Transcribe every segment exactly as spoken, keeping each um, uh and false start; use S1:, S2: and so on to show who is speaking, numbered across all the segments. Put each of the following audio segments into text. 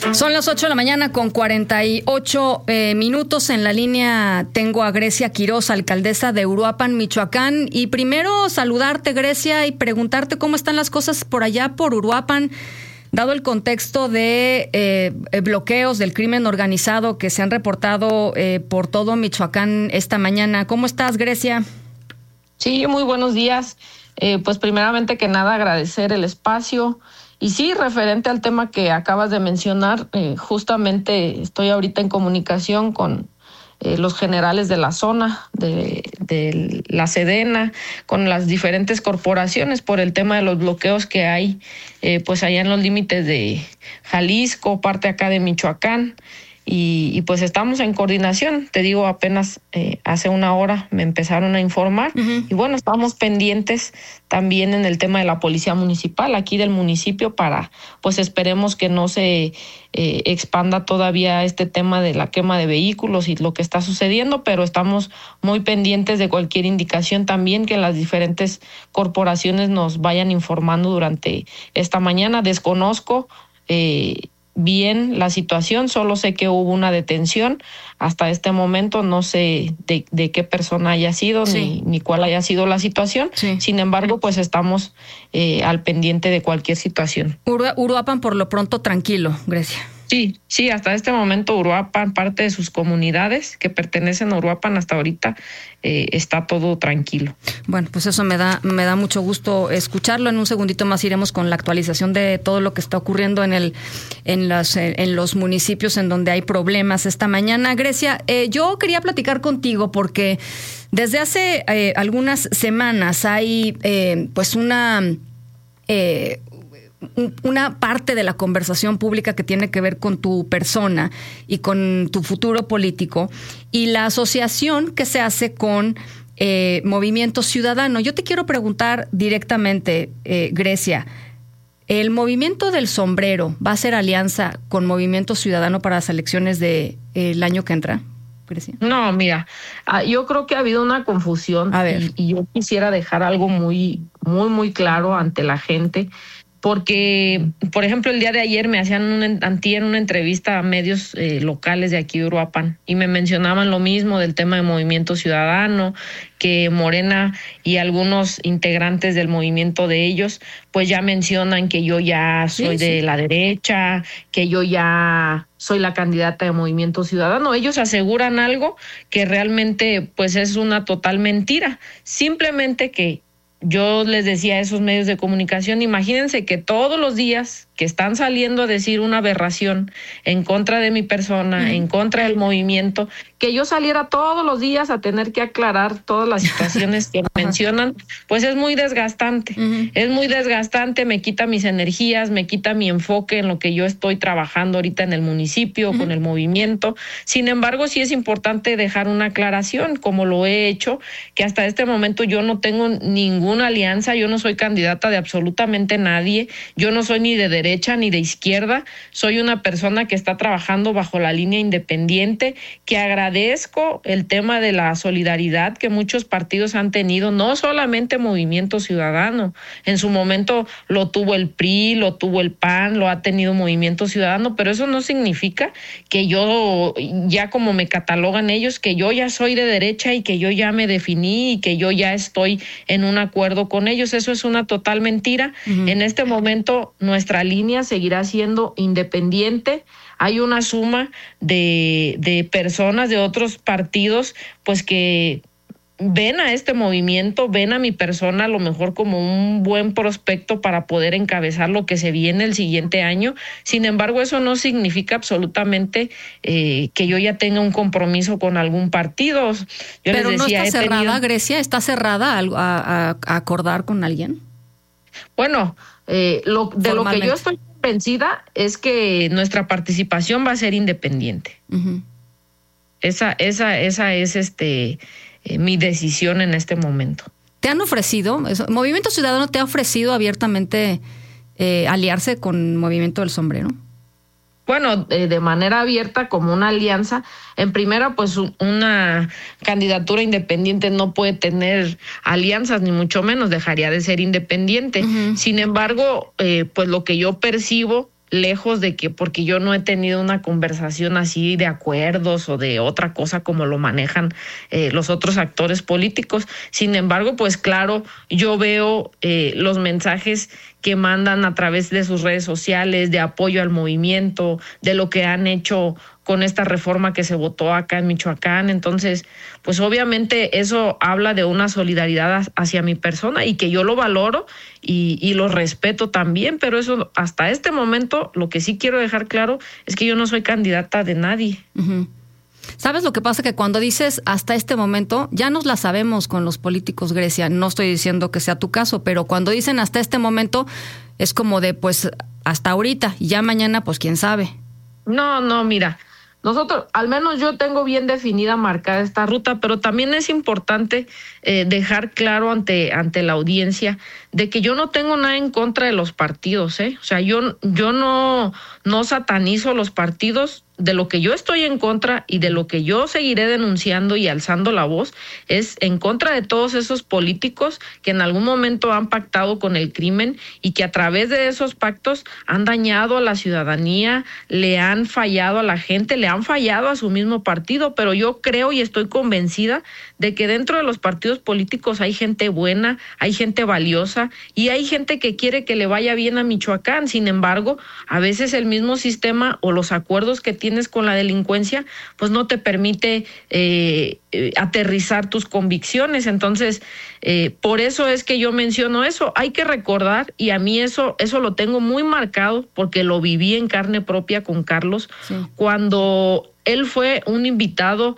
S1: Son las ocho de la mañana con cuarenta y ocho eh, minutos. En la línea tengo a Grecia Quiroz, alcaldesa de Uruapan, Michoacán. Y primero saludarte, Grecia, y preguntarte cómo están las cosas por allá, por Uruapan, dado el contexto de eh, bloqueos del crimen organizado que se han reportado eh, por todo Michoacán esta mañana. ¿Cómo estás, Grecia?
S2: Sí, muy buenos días. Eh, pues primeramente que nada agradecer el espacio. Y sí, referente al tema que acabas de mencionar, eh, justamente estoy ahorita en comunicación con eh, los generales de la zona, de, de la Sedena, con las diferentes corporaciones por el tema de los bloqueos que hay, eh, pues allá en los límites de Jalisco, parte acá de Michoacán. Y, y pues estamos en coordinación, te digo, apenas eh, hace una hora me empezaron a informar. Uh-huh. Y bueno, estamos pendientes también en el tema de la policía municipal aquí del municipio para, pues esperemos que no se eh, expanda todavía este tema de la quema de vehículos y lo que está sucediendo, pero estamos muy pendientes de cualquier indicación también que las diferentes corporaciones nos vayan informando durante esta mañana. Desconozco eh, bien la situación, solo sé que hubo una detención. Hasta este momento no sé de, de qué persona haya sido, sí. ni, ni cuál haya sido la situación. Sí. Sin embargo, pues estamos eh, al pendiente de cualquier situación.
S1: Uru- Uruapan por lo pronto tranquilo, Grecia.
S2: Sí, sí, hasta este momento Uruapan, parte de sus comunidades que pertenecen a Uruapan hasta ahorita, eh, está todo tranquilo.
S1: Bueno, pues eso me da me da mucho gusto escucharlo. En un segundito más iremos con la actualización de todo lo que está ocurriendo en el en las en los municipios en donde hay problemas esta mañana. Grecia, eh, yo quería platicar contigo porque desde hace eh, algunas semanas hay eh, pues una eh, una parte de la conversación pública que tiene que ver con tu persona y con tu futuro político y la asociación que se hace con eh, Movimiento Ciudadano. Yo te quiero preguntar directamente, eh, Grecia, ¿el Movimiento del Sombrero va a hacer alianza con Movimiento Ciudadano para las elecciones del de, año que entra? Grecia.
S2: No, mira, yo creo que ha habido una confusión
S1: a ver.
S2: Y, y yo quisiera dejar algo muy, muy, muy claro ante la gente. Porque, por ejemplo, el día de ayer me hacían un, antier una entrevista a medios eh, locales de aquí de Uruapan y me mencionaban lo mismo del tema de Movimiento Ciudadano, que Morena y algunos integrantes del movimiento de ellos, pues ya mencionan que yo ya soy sí, de sí. la derecha, que yo ya soy la candidata de Movimiento Ciudadano. Ellos aseguran algo que realmente pues es una total mentira. Simplemente que yo les decía a esos medios de comunicación, imagínense que todos los días que están saliendo a decir una aberración en contra de mi persona, mm. en contra del movimiento, que yo saliera todos los días a tener que aclarar todas las situaciones que mencionan, pues es muy desgastante. Uh-huh. Es muy desgastante, me quita mis energías, me quita mi enfoque en lo que yo estoy trabajando ahorita en el municipio, uh-huh. con el movimiento. Sin embargo, sí es importante dejar una aclaración, como lo he hecho, que hasta este momento yo no tengo ninguna alianza, yo no soy candidata de absolutamente nadie, yo no soy ni de derecha ni de izquierda, soy una persona que está trabajando bajo la línea independiente, que agradezco el tema de la solidaridad que muchos partidos han tenido, no solamente Movimiento Ciudadano, en su momento lo tuvo el P R I, lo tuvo el P A N, lo ha tenido Movimiento Ciudadano, pero eso no significa que yo, ya como me catalogan ellos, que yo ya soy de derecha y que yo ya me definí y que yo ya estoy en un acuerdo con ellos. Eso es una total mentira. Uh-huh. En este momento nuestra línea seguirá siendo independiente. Hay una suma de, de personas de otros partidos pues que ven a este movimiento, ven a mi persona a lo mejor como un buen prospecto para poder encabezar lo que se viene el siguiente año. Sin embargo, eso no significa absolutamente eh, que yo ya tenga un compromiso con algún partido. Yo
S1: Pero
S2: les decía,
S1: no está cerrada,
S2: tenido...
S1: Grecia, ¿está cerrada a, a, a acordar con alguien?
S2: Bueno, eh, lo, de lo que yo estoy convencida es que nuestra participación va a ser independiente. Uh-huh. Esa, esa, esa es este... Eh, mi decisión en este momento.
S1: ¿Te han ofrecido, Movimiento Ciudadano te ha ofrecido abiertamente eh, aliarse con Movimiento del Sombrero?
S2: Bueno, eh, de manera abierta como una alianza. En primera, pues una candidatura independiente no puede tener alianzas, ni mucho menos, dejaría de ser independiente. Uh-huh. Sin embargo, eh, pues lo que yo percibo lejos de que porque yo no he tenido una conversación así de acuerdos o de otra cosa como lo manejan eh, los otros actores políticos. Sin embargo, pues claro, yo veo eh, los mensajes que mandan a través de sus redes sociales de apoyo al movimiento, de lo que han hecho con esta reforma que se votó acá en Michoacán. Entonces, pues obviamente eso habla de una solidaridad hacia mi persona y que yo lo valoro y, y lo respeto también, pero eso hasta este momento lo que sí quiero dejar claro es que yo no soy candidata de nadie.
S1: Uh-huh. ¿Sabes lo que pasa? Que cuando dices hasta este momento, ya nos la sabemos con los políticos, Grecia. No estoy diciendo que sea tu caso, pero cuando dicen hasta este momento, es como de pues hasta ahorita y ya mañana, pues quién sabe.
S2: No, no, mira. Nosotros, al menos yo tengo bien definida, marcada esta ruta, pero también es importante eh, dejar claro ante, ante la audiencia de que yo no tengo nada en contra de los partidos, ¿eh? O sea, yo, yo no, no satanizo los partidos. De lo que yo estoy en contra y de lo que yo seguiré denunciando y alzando la voz es en contra de todos esos políticos que en algún momento han pactado con el crimen y que a través de esos pactos han dañado a la ciudadanía, le han fallado a la gente, le han fallado a su mismo partido, pero yo creo y estoy convencida de que dentro de los partidos políticos hay gente buena, hay gente valiosa y hay gente que quiere que le vaya bien a Michoacán. Sin embargo, a veces el mismo sistema o los acuerdos que tiene tienes con la delincuencia, pues no te permite eh, eh, aterrizar tus convicciones. Entonces, eh, por eso es que yo menciono eso. Hay que recordar, y a mí eso, eso lo tengo muy marcado, porque lo viví en carne propia con Carlos, sí. Cuando él fue un invitado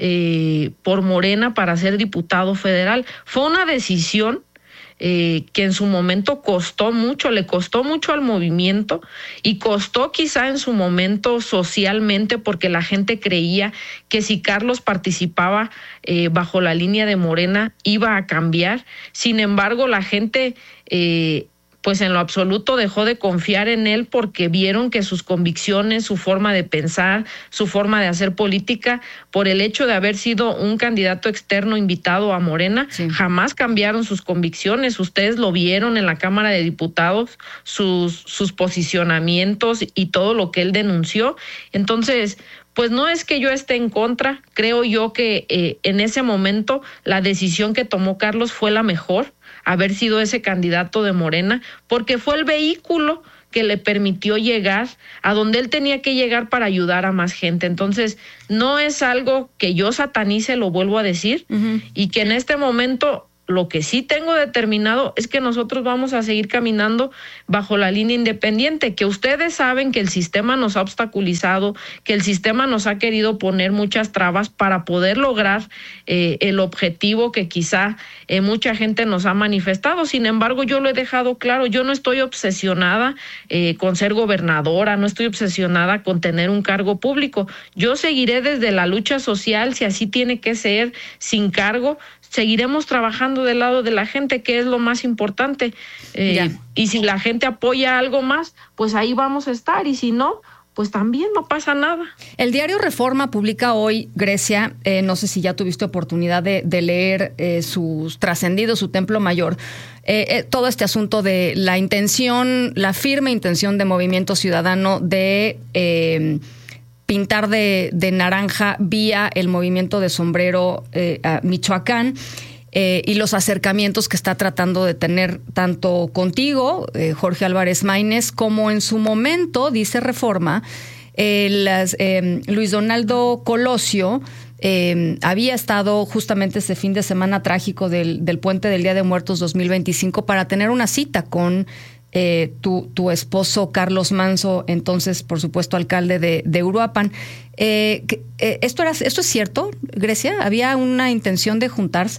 S2: eh, por Morena para ser diputado federal. Fue una decisión Eh, que en su momento costó mucho, le costó mucho al movimiento y costó quizá en su momento socialmente porque la gente creía que si Carlos participaba eh, bajo la línea de Morena iba a cambiar. Sin embargo, la gente eh, pues en lo absoluto dejó de confiar en él porque vieron que sus convicciones, su forma de pensar, su forma de hacer política, por el hecho de haber sido un candidato externo invitado a Morena, sí. Jamás cambiaron sus convicciones. Ustedes lo vieron en la Cámara de Diputados, sus, sus posicionamientos y todo lo que él denunció. Entonces, pues no es que yo esté en contra, creo yo que eh, en ese momento la decisión que tomó Carlos fue la mejor, haber sido ese candidato de Morena, porque fue el vehículo que le permitió llegar a donde él tenía que llegar para ayudar a más gente. Entonces, no es algo que yo satanice, lo vuelvo a decir, uh-huh. Y que en este momento lo que sí tengo determinado es que nosotros vamos a seguir caminando bajo la línea independiente, que ustedes saben que el sistema nos ha obstaculizado, que el sistema nos ha querido poner muchas trabas para poder lograr eh, el objetivo que quizá eh, mucha gente nos ha manifestado. Sin embargo, yo lo he dejado claro, yo no estoy obsesionada eh, con ser gobernadora, no estoy obsesionada con tener un cargo público. Yo seguiré desde la lucha social, si así tiene que ser, sin cargo. Seguiremos trabajando del lado de la gente, que es lo más importante. Eh, y si la gente apoya algo más, pues ahí vamos a estar. Y si no, pues también no pasa nada.
S1: El diario Reforma publica hoy, Grecia, eh, no sé si ya tuviste oportunidad de, de leer eh, sus trascendidos, su templo mayor, eh, eh, todo este asunto de la intención, la firme intención de Movimiento Ciudadano de Eh, pintar de, de naranja vía el movimiento de sombrero eh, a Michoacán eh, y los acercamientos que está tratando de tener tanto contigo, eh, Jorge Álvarez Maínez, como en su momento, dice Reforma, eh, las, eh, Luis Donaldo Colosio eh, había estado justamente ese fin de semana trágico del, del Puente del Día de Muertos dos mil veinticinco para tener una cita con Eh, tu, tu esposo Carlos Manzo, entonces, por supuesto, alcalde de, de Uruapan. Eh, eh, ¿esto, era, ¿Esto es cierto, Grecia? ¿Había una intención de juntarse?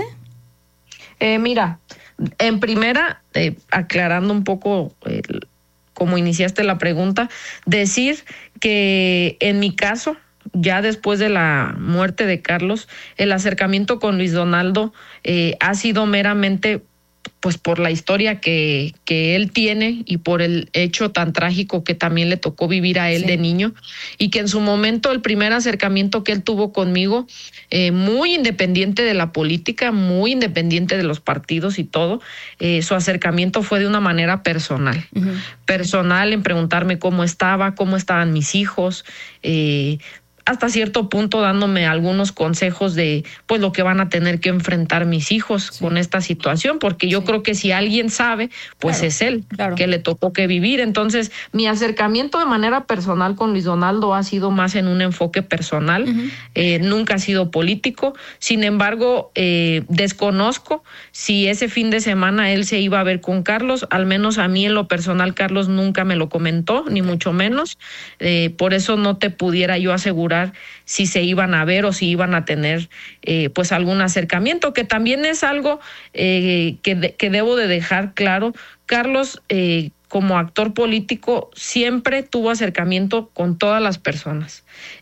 S2: Eh, mira, en primera, eh, aclarando un poco eh, cómo iniciaste la pregunta, decir que en mi caso, ya después de la muerte de Carlos, el acercamiento con Luis Donaldo eh, ha sido meramente pues por la historia que, que él tiene y por el hecho tan trágico que también le tocó vivir a él sí. de niño, y que en su momento el primer acercamiento que él tuvo conmigo, eh, muy independiente de la política, muy independiente de los partidos y todo, eh, su acercamiento fue de una manera personal, uh-huh. personal en preguntarme cómo estaba, cómo estaban mis hijos, eh, hasta cierto punto dándome algunos consejos de pues lo que van a tener que enfrentar mis hijos sí. con esta situación, porque yo sí. creo que si alguien sabe, pues claro, es él, claro. que le tocó que vivir. Entonces, mi acercamiento de manera personal con Luis Donaldo ha sido más en un enfoque personal, uh-huh. eh, nunca ha sido político. Sin embargo, eh, desconozco si ese fin de semana él se iba a ver con Carlos, al menos a mí en lo personal Carlos nunca me lo comentó, ni mucho menos, eh, por eso no te pudiera yo asegurar si se iban a ver o si iban a tener eh, pues algún acercamiento, que también es algo eh, que, de, que debo de dejar claro. Carlos, eh, como actor político, siempre tuvo acercamiento con todas las personas.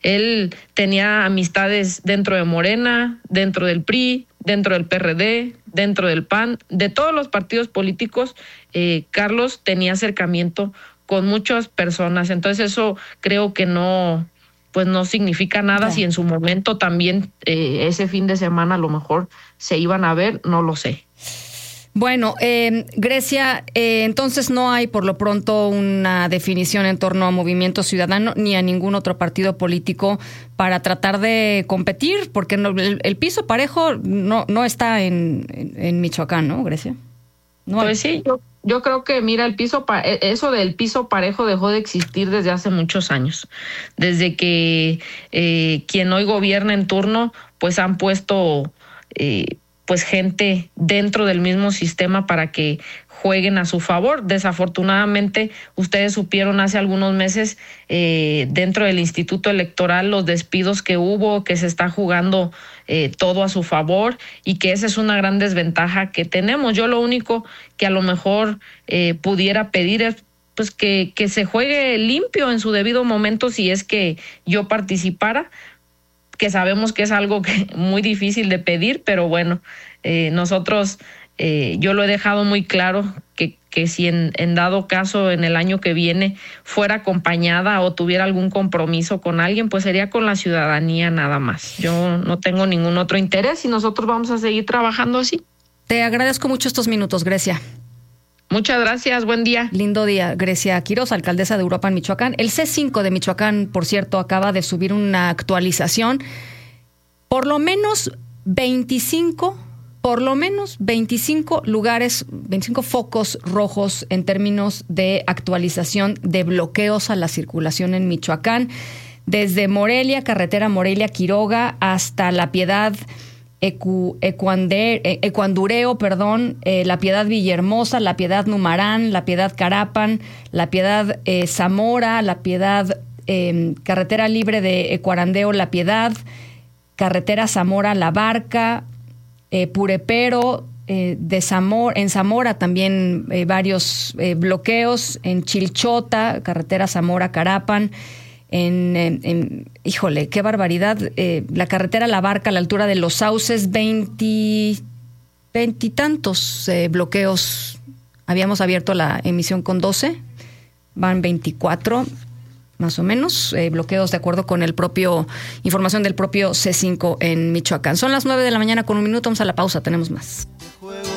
S2: Él tenía amistades dentro de Morena, dentro del P R I, dentro del P R D, dentro del P A N, de todos los partidos políticos. eh, Carlos tenía acercamiento con muchas personas, entonces eso creo que no... pues no significa nada. Sí. Si en su momento también eh, ese fin de semana a lo mejor se iban a ver, no lo sé.
S1: Bueno, eh, Grecia, eh, entonces no hay por lo pronto una definición en torno a Movimiento Ciudadano ni a ningún otro partido político para tratar de competir, porque no, el, el piso parejo no, no está en, en, en Michoacán, ¿no, Grecia? No hay.
S2: Pues sí, yo Yo creo que, mira, el piso pa- eso del piso parejo dejó de existir desde hace muchos años. Desde que eh, quien hoy gobierna en turno, pues han puesto eh, pues gente dentro del mismo sistema para que jueguen a su favor. Desafortunadamente, ustedes supieron hace algunos meses eh, dentro del Instituto Electoral los despidos que hubo, que se está jugando eh, todo a su favor y que esa es una gran desventaja que tenemos. Yo lo único que a lo mejor eh, pudiera pedir es pues que, que se juegue limpio en su debido momento si es que yo participara, que sabemos que es algo que muy difícil de pedir, pero bueno, eh, nosotros... Eh, yo lo he dejado muy claro que, que si en, en dado caso en el año que viene fuera acompañada o tuviera algún compromiso con alguien, pues sería con la ciudadanía nada más. Yo no tengo ningún otro interés y nosotros vamos a seguir trabajando así.
S1: Te agradezco mucho estos minutos, Grecia.
S2: Muchas gracias, buen día.
S1: Lindo día. Grecia Quiroz, alcaldesa de Uruapan, Michoacán. El C cinco de Michoacán, por cierto, acaba de subir una actualización. Por lo menos veinticinco Por lo menos veinticinco lugares, veinticinco focos rojos en términos de actualización de bloqueos a la circulación en Michoacán, desde Morelia, carretera Morelia-Quiroga, hasta La Piedad, Ecu, Ecuander, Ecuandureo, perdón, eh, La Piedad Villahermosa, La Piedad Numarán, La Piedad Carapan, La Piedad eh, Zamora, La Piedad, eh, carretera libre de Ecuarandeo, La Piedad, carretera Zamora-La Barca, Eh, Purepero, eh, de Zamora, en Zamora también eh, varios eh, bloqueos, en Chilchota, carretera Zamora-Carapan, en, en, en, híjole, qué barbaridad, eh, la carretera La Barca a la altura de Los Sauces, veinte, veintitantos eh, bloqueos. Habíamos abierto la emisión con doce, van veinticuatro más o menos, eh, bloqueos de acuerdo con el propio, información del propio C cinco en Michoacán. Son las nueve de la mañana con un minuto, vamos a la pausa, tenemos más.